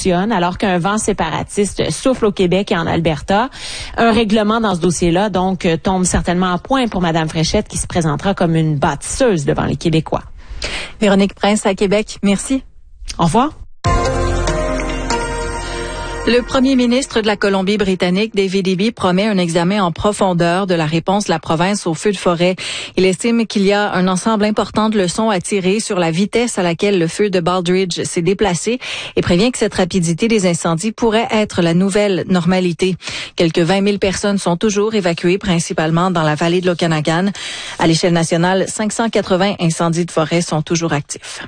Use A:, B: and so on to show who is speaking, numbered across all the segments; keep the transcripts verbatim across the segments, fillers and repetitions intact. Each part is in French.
A: fonctionne alors qu'un vent séparatiste souffle au Québec et en Alberta. Un règlement dans ce dossier-là, donc, tombe certainement à point pour Mme Fréchette qui se présentera comme une bâtisseuse devant les Québécois.
B: Véronique Prince à Québec, merci.
A: Au revoir.
B: Le premier ministre de la Colombie-Britannique, David Eby, promet un examen en profondeur de la réponse de la province aux feux de forêt. Il estime qu'il y a un ensemble important de leçons à tirer sur la vitesse à laquelle le feu de Baldridge s'est déplacé et prévient que cette rapidité des incendies pourrait être la nouvelle normalité. Quelques vingt mille personnes sont toujours évacuées, principalement dans la vallée de l'Okanagan. À l'échelle nationale, cinq cent quatre-vingts incendies de forêt sont toujours actifs.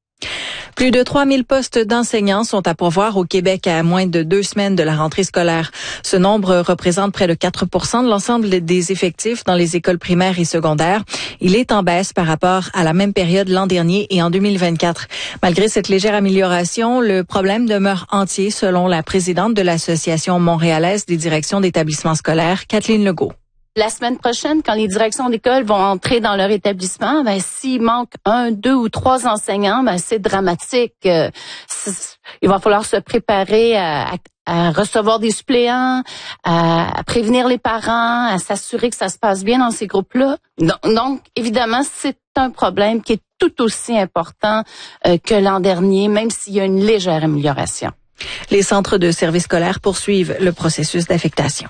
B: Plus de trois mille postes d'enseignants sont à pourvoir au Québec à moins de deux semaines de la rentrée scolaire. Ce nombre représente près de quatre pour cent de l'ensemble des effectifs dans les écoles primaires et secondaires. Il est en baisse par rapport à la même période l'an dernier et en deux mille vingt-quatre. Malgré cette légère amélioration, le problème demeure entier selon la présidente de l'Association montréalaise des directions d'établissements scolaires, Kathleen Legault.
C: La semaine prochaine, quand les directions d'école vont entrer dans leur établissement, ben s'il manque un, deux ou trois enseignants, ben c'est dramatique. Euh, c'est, il va falloir se préparer à, à, à recevoir des suppléants, à, à prévenir les parents, à s'assurer que ça se passe bien dans ces groupes-là. Donc, donc évidemment, c'est un problème qui est tout aussi important euh, que l'an dernier, même s'il y a une légère amélioration.
B: Les centres de services scolaires poursuivent le processus d'affectation.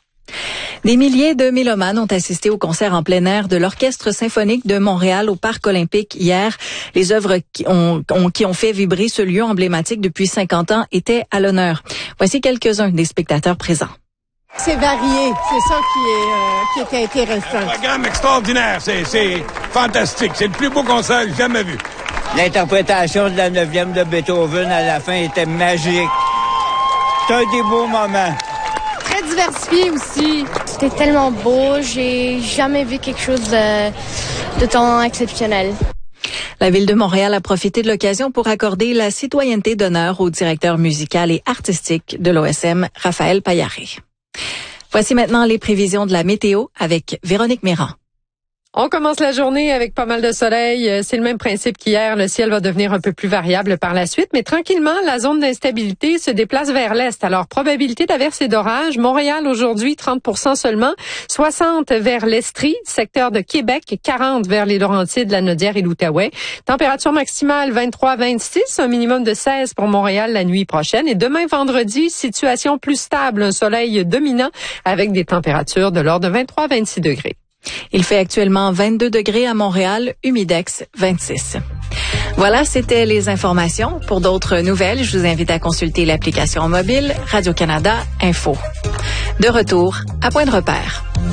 B: Des milliers de mélomanes ont assisté au concert en plein air de l'Orchestre symphonique de Montréal au Parc olympique hier. Les œuvres qui ont, ont, qui ont fait vibrer ce lieu emblématique depuis cinquante ans étaient à l'honneur. Voici quelques-uns des spectateurs présents.
D: C'est varié, c'est ça qui est, euh, qui est intéressant.
E: Un programme extraordinaire, c'est, c'est fantastique. C'est le plus beau concert que j'ai jamais vu.
F: L'interprétation de la neuvième de Beethoven à la fin était magique. C'est un des beaux moments.
G: Très diversifié aussi. C'était tellement beau, j'ai jamais vu quelque chose de, de tant exceptionnel.
B: La Ville de Montréal a profité de l'occasion pour accorder la citoyenneté d'honneur au directeur musical et artistique de l'O S M, Raphaël Paillaré. Voici maintenant les prévisions de la météo avec Véronique Méran.
H: On commence la journée avec pas mal de soleil. C'est le même principe qu'hier. Le ciel va devenir un peu plus variable par la suite, mais tranquillement, la zone d'instabilité se déplace vers l'est. Alors, probabilité d'averse et d'orage. Montréal aujourd'hui, trente pour cent seulement. soixante vers l'Estrie, secteur de Québec. quarante vers les Laurentides, la Nodière et l'Outaouais. Température maximale vingt-trois à vingt-six. Un minimum de seize pour Montréal la nuit prochaine. Et demain, vendredi, situation plus stable. Un soleil dominant avec des températures de l'ordre de vingt-trois à vingt-six degrés.
B: Il fait actuellement vingt-deux degrés à Montréal, humidex vingt-six. Voilà, c'était les informations. Pour d'autres nouvelles, je vous invite à consulter l'application mobile Radio-Canada Info. De retour à Point de repère.